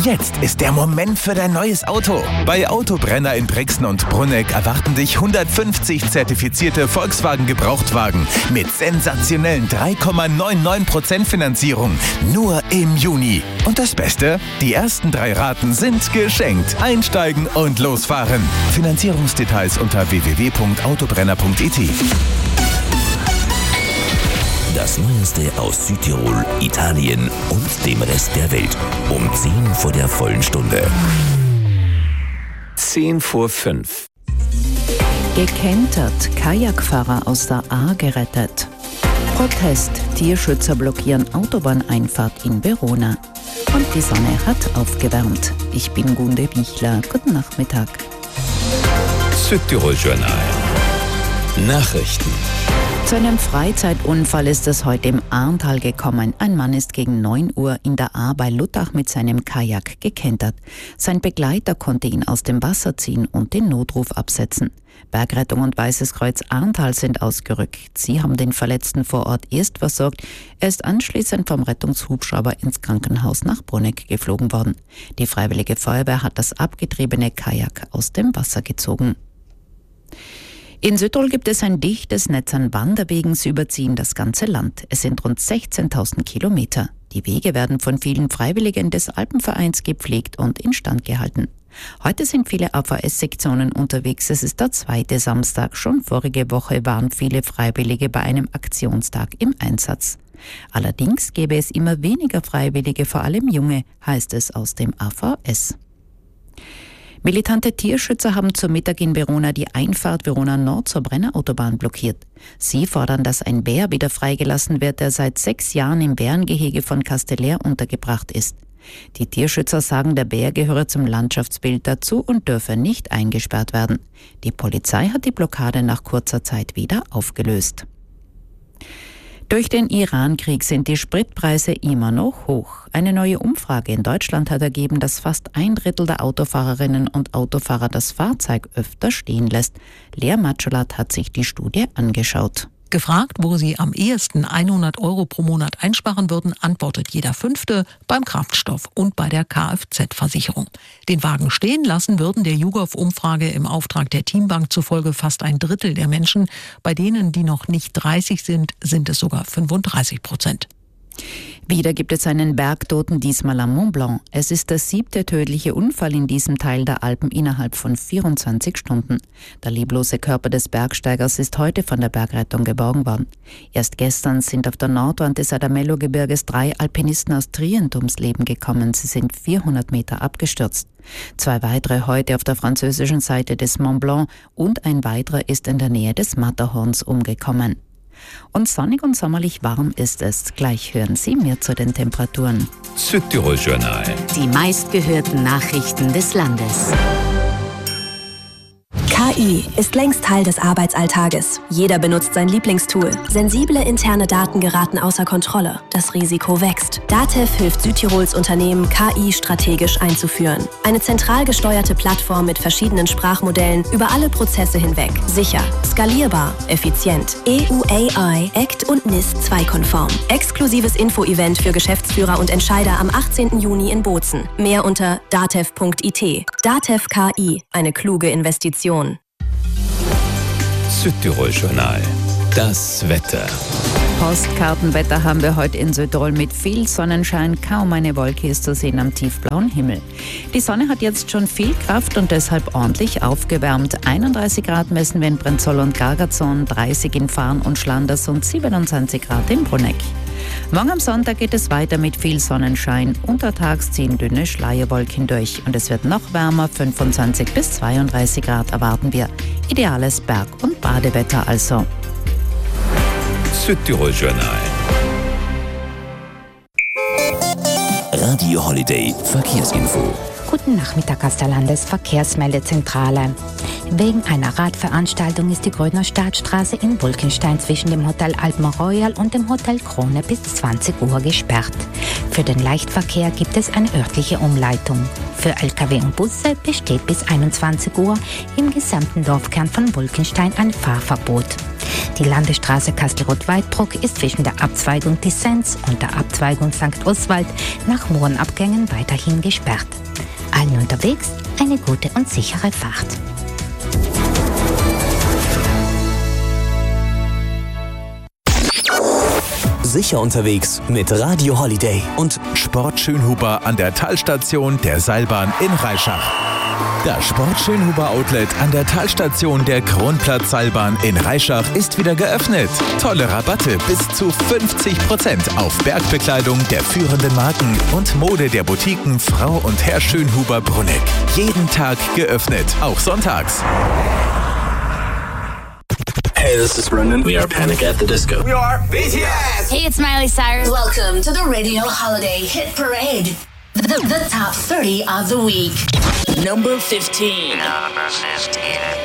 Jetzt ist der Moment für dein neues Auto. Bei Autobrenner in Brixen und Brunegg erwarten dich 150 zertifizierte Volkswagen-Gebrauchtwagen mit sensationellen 3,99% Finanzierung. Nur im Juni. Und das Beste? Die ersten 3 Raten sind geschenkt. Einsteigen und losfahren. Finanzierungsdetails unter www.autobrenner.it. Das Neueste aus Südtirol, Italien und dem Rest der Welt. Um 10 vor der vollen Stunde. 10 vor 5. Gekentert, Kajakfahrer aus der Ahr gerettet. Protest, Tierschützer blockieren Autobahneinfahrt in Verona. Und die Sonne hat aufgewärmt. Ich bin Gunde Bichler. Guten Nachmittag. Südtirol Journal. Nachrichten. Zu einem Freizeitunfall ist es heute im Ahrntal gekommen. Ein Mann ist gegen 9 Uhr in der Ahr bei Luttach mit seinem Kajak gekentert. Sein Begleiter konnte ihn aus dem Wasser ziehen und den Notruf absetzen. Bergrettung und Weißes Kreuz Ahrntal sind ausgerückt. Sie haben den Verletzten vor Ort erst versorgt. Er ist anschließend vom Rettungshubschrauber ins Krankenhaus nach Brunegg geflogen worden. Die Freiwillige Feuerwehr hat das abgetriebene Kajak aus dem Wasser gezogen. In Südtirol gibt es ein dichtes Netz an Wanderwegen, sie überziehen das ganze Land. Es sind rund 16.000 Kilometer. Die Wege werden von vielen Freiwilligen des Alpenvereins gepflegt und instand gehalten. Heute sind viele AVS-Sektionen unterwegs. Es ist der 2. Samstag. Schon vorige Woche waren viele Freiwillige bei einem Aktionstag im Einsatz. Allerdings gäbe es immer weniger Freiwillige, vor allem Junge, heißt es aus dem AVS. Militante Tierschützer haben zum Mittag in Verona die Einfahrt Verona Nord zur Brennerautobahn blockiert. Sie fordern, dass ein Bär wieder freigelassen wird, der seit 6 Jahren im Bärengehege von Casteller untergebracht ist. Die Tierschützer sagen, der Bär gehöre zum Landschaftsbild dazu und dürfe nicht eingesperrt werden. Die Polizei hat die Blockade nach kurzer Zeit wieder aufgelöst. Durch den Iran-Krieg sind die Spritpreise immer noch hoch. Eine neue Umfrage in Deutschland hat ergeben, dass fast 1/3 der Autofahrerinnen und Autofahrer das Fahrzeug öfter stehen lässt. Lea Matscholat hat sich die Studie angeschaut. Gefragt, wo sie am ehesten 100 Euro pro Monat einsparen würden, antwortet jeder Fünfte beim Kraftstoff und bei der Kfz-Versicherung. Den Wagen stehen lassen würden der YouGov-Umfrage im Auftrag der Teambank zufolge fast 1/3 der Menschen. Bei denen, die noch nicht 30 sind, sind es sogar 35%. Wieder gibt es einen Bergtoten, diesmal am Mont Blanc. Es ist der 7. tödliche Unfall in diesem Teil der Alpen innerhalb von 24 Stunden. Der leblose Körper des Bergsteigers ist heute von der Bergrettung geborgen worden. Erst gestern sind auf der Nordwand des Adamello-Gebirges 3 Alpinisten aus Trient ums Leben gekommen. Sie sind 400 Meter abgestürzt. 2 weitere heute auf der französischen Seite des Mont Blanc und ein weiterer ist in der Nähe des Matterhorns umgekommen. Und sonnig und sommerlich warm ist es. Gleich hören Sie mehr zu den Temperaturen. Südtirol Journal. Die meistgehörten Nachrichten des Landes. KI ist längst Teil des Arbeitsalltages. Jeder benutzt sein Lieblingstool. Sensible interne Daten geraten außer Kontrolle. Das Risiko wächst. DATEV hilft Südtirols Unternehmen, KI strategisch einzuführen. Eine zentral gesteuerte Plattform mit verschiedenen Sprachmodellen über alle Prozesse hinweg. Sicher, skalierbar, effizient. EU AI, ACT und NIS 2-konform. Exklusives Info-Event für Geschäftsführer und Entscheider am 18. Juni in Bozen. Mehr unter datev.it. DATEV KI, eine kluge Investition. Südtirol Journal. Das Wetter. Postkartenwetter haben wir heute in Südtirol mit viel Sonnenschein. Kaum eine Wolke ist zu sehen am tiefblauen Himmel. Die Sonne hat jetzt schon viel Kraft und deshalb ordentlich aufgewärmt. 31 Grad messen wir in Brenzol und Gargazon, 30 in Farn und Schlanders und 27 Grad in Brunegg. Morgen am Sonntag geht es weiter mit viel Sonnenschein. Untertags ziehen dünne Schleierwolken durch und es wird noch wärmer, 25 bis 32 Grad erwarten wir. Ideales Berg- und Badewetter also. Südtirol Journal. Radio Holiday Verkehrsinfo. Guten Nachmittag aus der Landesverkehrsmeldezentrale. Wegen einer Radveranstaltung ist die Grödner Stadtstraße in Bulkenstein zwischen dem Hotel Alpmar Royal und dem Hotel Krone bis 20 Uhr gesperrt. Für den Leichtverkehr gibt es eine örtliche Umleitung. Für Lkw und Busse besteht bis 21 Uhr im gesamten Dorfkern von Bulkenstein ein Fahrverbot. Die Landesstraße Kastelruth-Weidbruck ist zwischen der Abzweigung Tissenz und der Abzweigung St. Oswald nach Mohrenabgängen weiterhin gesperrt. Allen unterwegs eine gute und sichere Fahrt. Sicher unterwegs mit Radio Holiday und Sport Schönhuber an der Talstation der Seilbahn in Reischach. Das Sport Schönhuber Outlet an der Talstation der Kronplatz-Seilbahn in Reischach ist wieder geöffnet. Tolle Rabatte bis zu 50% auf Bergbekleidung der führenden Marken und Mode der Boutiquen Frau und Herr Schönhuber Brunneck. Jeden Tag geöffnet, auch sonntags. Hey, this is Brendan. We are Panic at the Disco. We are BTS. Hey, it's Miley Cyrus. Welcome to the Radio Holiday Hit Parade. The top 30 of the week. Number 15. Number 15.